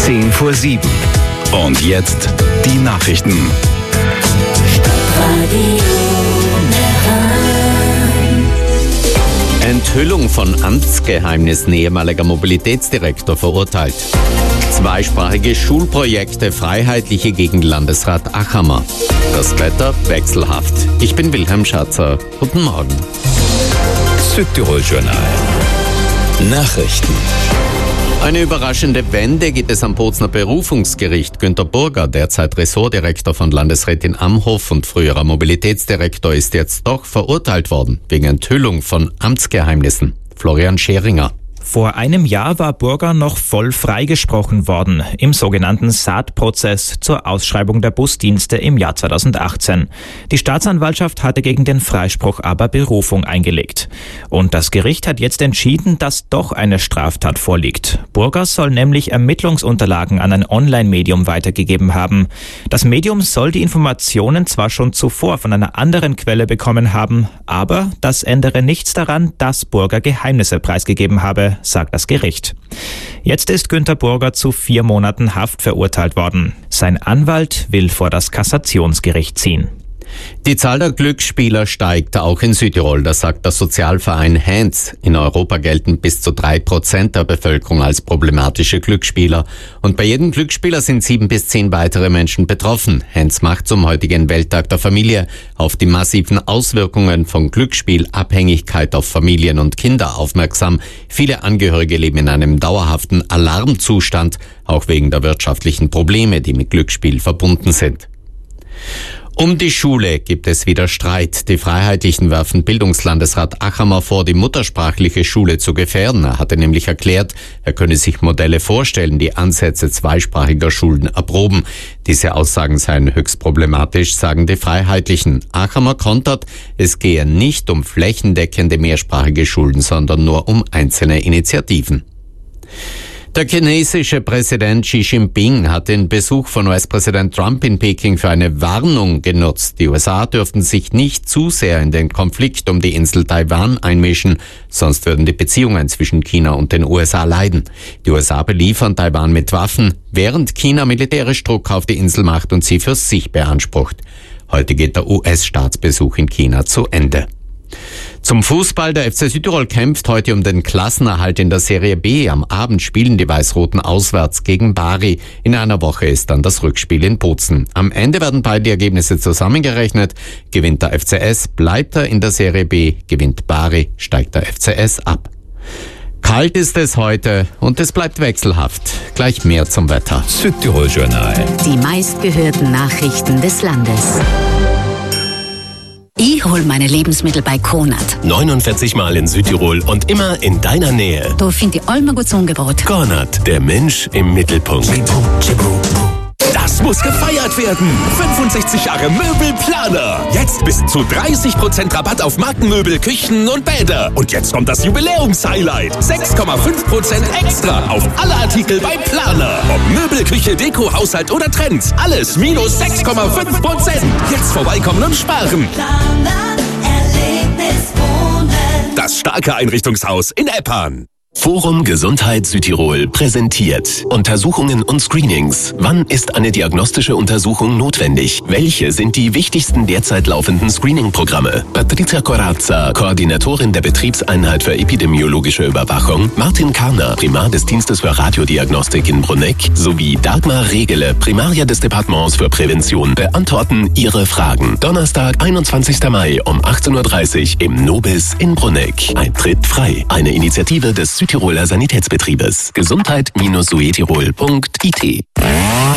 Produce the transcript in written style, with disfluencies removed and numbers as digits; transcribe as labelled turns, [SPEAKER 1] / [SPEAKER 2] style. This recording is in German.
[SPEAKER 1] 7:10. Und jetzt die Nachrichten.
[SPEAKER 2] Enthüllung von Amtsgeheimnissen, ehemaliger Mobilitätsdirektor verurteilt. Zweisprachige Schulprojekte, Freiheitliche gegen Landesrat Achammer. Das Wetter wechselhaft. Ich bin Wilhelm Schatzer. Guten Morgen.
[SPEAKER 1] Südtirol-Journal. Nachrichten.
[SPEAKER 2] Eine überraschende Wende gibt es am Bozner Berufungsgericht. Günter Burger, derzeit Ressortdirektor von Landesrätin Amhof und früherer Mobilitätsdirektor, ist jetzt doch verurteilt worden wegen Enthüllung von Amtsgeheimnissen. Florian Scheringer.
[SPEAKER 3] Vor einem Jahr war Burger noch voll freigesprochen worden im sogenannten Saatprozess zur Ausschreibung der Busdienste im Jahr 2018. Die Staatsanwaltschaft hatte gegen den Freispruch aber Berufung eingelegt. Und das Gericht hat jetzt entschieden, dass doch eine Straftat vorliegt. Burger soll nämlich Ermittlungsunterlagen an ein Online-Medium weitergegeben haben. Das Medium soll die Informationen zwar schon zuvor von einer anderen Quelle bekommen haben, aber das ändere nichts daran, dass Burger Geheimnisse preisgegeben habe, sagt das Gericht. Jetzt ist Günter Burger zu 4 Monaten Haft verurteilt worden. Sein Anwalt will vor das Kassationsgericht ziehen.
[SPEAKER 2] Die Zahl der Glücksspieler steigt auch in Südtirol, das sagt der Sozialverein Hands. In Europa gelten bis zu 3% der Bevölkerung als problematische Glücksspieler. Und bei jedem Glücksspieler sind 7 bis 10 weitere Menschen betroffen. Hands macht zum heutigen Welttag der Familie auf die massiven Auswirkungen von Glücksspielabhängigkeit auf Familien und Kinder aufmerksam. Viele Angehörige leben in einem dauerhaften Alarmzustand, auch wegen der wirtschaftlichen Probleme, die mit Glücksspiel verbunden sind. Um die Schule gibt es wieder Streit. Die Freiheitlichen werfen Bildungslandesrat Achammer vor, die muttersprachliche Schule zu gefährden. Er hatte nämlich erklärt, er könne sich Modelle vorstellen, die Ansätze zweisprachiger Schulen erproben. Diese Aussagen seien höchst problematisch, sagen die Freiheitlichen. Achammer kontert, es gehe nicht um flächendeckende mehrsprachige Schulen, sondern nur um einzelne Initiativen. Der chinesische Präsident Xi Jinping hat den Besuch von US-Präsident Trump in Peking für eine Warnung genutzt. Die USA dürften sich nicht zu sehr in den Konflikt um die Insel Taiwan einmischen, sonst würden die Beziehungen zwischen China und den USA leiden. Die USA beliefern Taiwan mit Waffen, während China militärisch Druck auf die Insel macht und sie für sich beansprucht. Heute geht der US-Staatsbesuch in China zu Ende. Zum Fußball. Der FC Südtirol kämpft heute um den Klassenerhalt in der Serie B. Am Abend spielen die Weiß-Roten auswärts gegen Bari. In einer Woche ist dann das Rückspiel in Bozen. Am Ende werden beide Ergebnisse zusammengerechnet. Gewinnt der FCS, bleibt er in der Serie B. Gewinnt Bari, steigt der FCS ab. Kalt ist es heute und es bleibt wechselhaft. Gleich mehr zum Wetter.
[SPEAKER 1] Südtirol-Journal.
[SPEAKER 4] Die meistgehörten Nachrichten des Landes. Ich hol meine Lebensmittel bei Konrad.
[SPEAKER 5] 49 Mal in Südtirol und immer in deiner Nähe.
[SPEAKER 4] Da finde ich allem ein gutes Angebot.
[SPEAKER 5] Konrad, der Mensch im Mittelpunkt. Das muss gefeiert werden. 65 Jahre Möbelplaner. Jetzt bis zu 30% Rabatt auf Markenmöbel, Küchen und Bäder. Und jetzt kommt das Jubiläumshighlight. 6,5% extra auf alle Artikel bei Planer. Ob Möbel, Küche, Deko, Haushalt oder Trends. Alles minus 6,5%. Jetzt vorbeikommen und sparen.
[SPEAKER 6] Planer Erlebnis Wohnen.
[SPEAKER 5] Das starke Einrichtungshaus in Eppan. Forum Gesundheit Südtirol präsentiert Untersuchungen und Screenings. Wann ist eine diagnostische Untersuchung notwendig? Welche sind die wichtigsten derzeit laufenden Screening-Programme? Patricia Corazza, Koordinatorin der Betriebseinheit für epidemiologische Überwachung, Martin Karner, Primar des Dienstes für Radiodiagnostik in Bruneck sowie Dagmar Regele, Primaria des Departements für Prävention, beantworten Ihre Fragen. Donnerstag, 21. Mai um 18:30 Uhr im Nobis in Bruneck. Eintritt frei. Eine Initiative des Südtiroler Sanitätsbetriebes. Gesundheit-suetirol.it